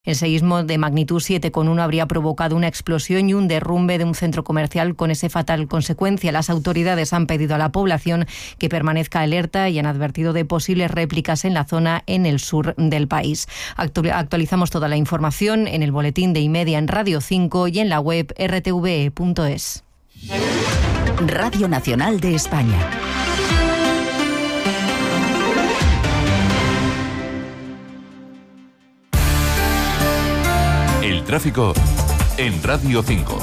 El seísmo de magnitud 7,1 habría provocado una explosión y un derrumbe de un centro comercial con esa fatal consecuencia. Las autoridades han pedido a la población que permanezca alerta y han advertido de posibles réplicas en la zona en el sur del país. Actualizamos toda la información en el boletín de Y-Media en Radio 5 y en la web rtve.es. Radio Nacional de España. El tráfico en Radio 5.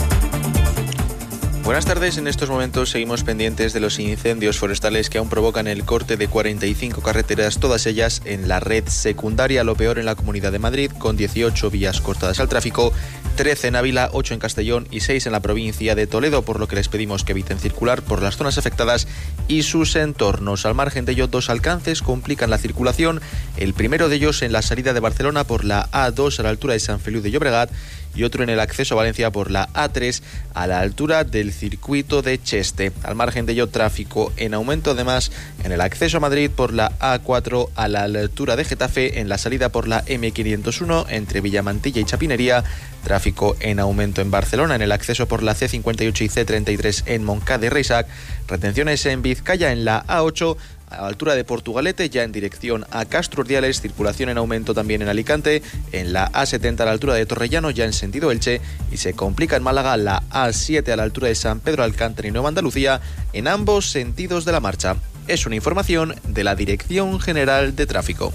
Buenas tardes. En estos momentos seguimos pendientes de los incendios forestales que aún provocan el corte de 45 carreteras, todas ellas en la red secundaria. Lo peor en la Comunidad de Madrid, con 18 vías cortadas al tráfico, 13 en Ávila, 8 en Castellón y 6 en la provincia de Toledo, por lo que les pedimos que eviten circular por las zonas afectadas y sus entornos. Al margen de ello, 2 alcances complican la circulación. El primero de ellos en la salida de Barcelona por la A2 a la altura de Sant Feliu de Llobregat y otro en el acceso a Valencia por la A3 a la altura del circuito de Cheste. Al margen de ello, tráfico en aumento además en el acceso a Madrid por la A4 a la altura de Getafe, en la salida por la M501 entre Villamantilla y Chapinería. Tráfico en aumento en Barcelona en el acceso por la C58 y C33 en Montcada y Reixac. Retenciones en Vizcaya en la A8 a la altura de Portugalete, ya en dirección a Castro Urdiales. Circulación en aumento también en Alicante, en la A70 a la altura de Torrellano, ya en sentido Elche, y se complica en Málaga la A7 a la altura de San Pedro Alcántara y Nueva Andalucía, en ambos sentidos de la marcha. Es una información de la Dirección General de Tráfico.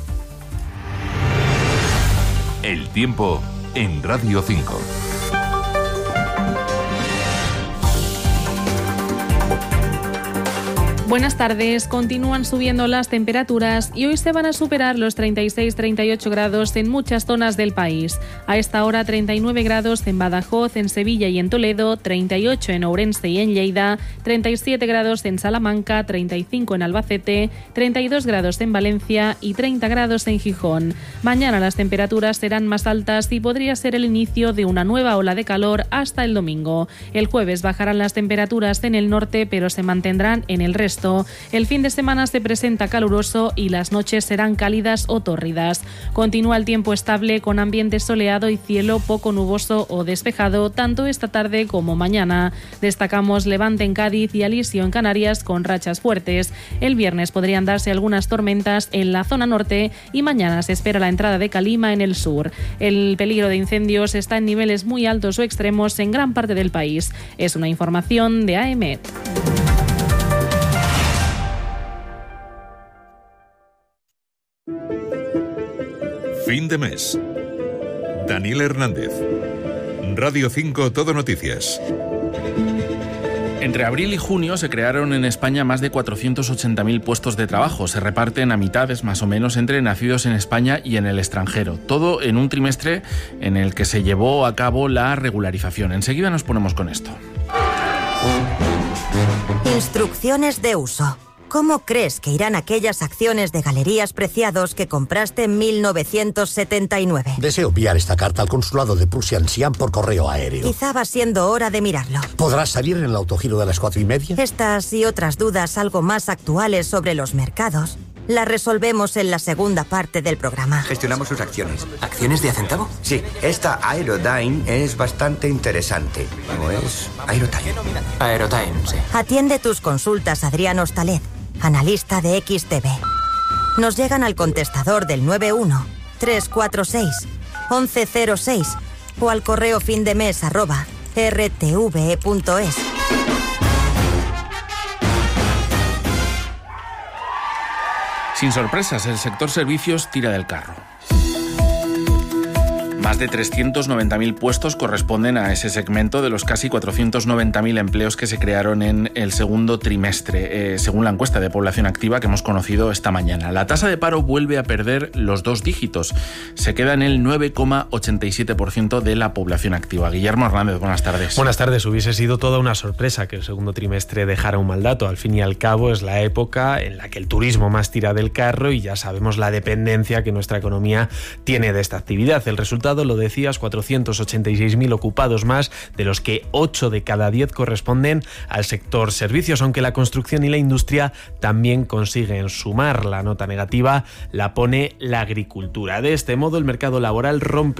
El tiempo en Radio 5. Buenas tardes. Continúan subiendo las temperaturas y hoy se van a superar los 36-38 grados en muchas zonas del país. A esta hora 39 grados en Badajoz, en Sevilla y en Toledo, 38 en Ourense y en Lleida, 37 grados en Salamanca, 35 en Albacete, 32 grados en Valencia y 30 grados en Gijón. Mañana las temperaturas serán más altas y podría ser el inicio de una nueva ola de calor hasta el domingo. El jueves bajarán las temperaturas en el norte, pero se mantendrán en el resto. El fin de semana se presenta caluroso y las noches serán cálidas o tórridas. Continúa el tiempo estable con ambiente soleado y cielo poco nuboso o despejado tanto esta tarde como mañana. Destacamos Levante en Cádiz y Alisio en Canarias con rachas fuertes. El viernes podrían darse algunas tormentas en la zona norte y mañana se espera la entrada de calima en el sur. El peligro de incendios está en niveles muy altos o extremos en gran parte del país. Es una información de AEMET. Fin de mes. Daniel Hernández. Radio 5 Todo Noticias. Entre abril y junio se crearon en España más de 480.000 puestos de trabajo. Se reparten a mitades más o menos entre nacidos en España y en el extranjero. Todo en un trimestre en el que se llevó a cabo la regularización. Enseguida nos ponemos con esto. Instrucciones de uso. ¿Cómo crees que irán aquellas acciones de Galerías Preciados que compraste en 1979? Deseo enviar esta carta al consulado de Prusia en Xi'an por correo aéreo. Quizá va siendo hora de mirarlo. ¿Podrás salir en el autogiro de las 4:30? Estas y otras dudas algo más actuales sobre los mercados las resolvemos en la segunda parte del programa. Gestionamos sus acciones. ¿Acciones de a centavo? Sí, esta Aerodyne es bastante interesante. ¿Cómo es? Aerodyne. Aerodyne, sí. Atiende tus consultas, Adrián Hostalet, analista de XTB. Nos llegan al contestador del 91-346-1106 o al correo findemes@rtve.es. Sin sorpresas, el sector servicios tira del carro. Más de 390.000 puestos corresponden a ese segmento de los casi 490.000 empleos que se crearon en el segundo trimestre, según la encuesta de población activa que hemos conocido esta mañana. La tasa de paro vuelve a perder los 2 dígitos. Se queda en el 9,87% de la población activa. Guillermo Hernández, buenas tardes. Buenas tardes. Hubiese sido toda una sorpresa que el segundo trimestre dejara un mal dato. Al fin y al cabo es la época en la que el turismo más tira del carro y ya sabemos la dependencia que nuestra economía tiene de esta actividad. El resultado creado, lo decías, 486.000 ocupados más, de los que 8 de cada 10 corresponden al sector servicios, aunque la construcción y la industria también consiguen sumar. La nota negativa la pone la agricultura. De este modo, el mercado laboral rompe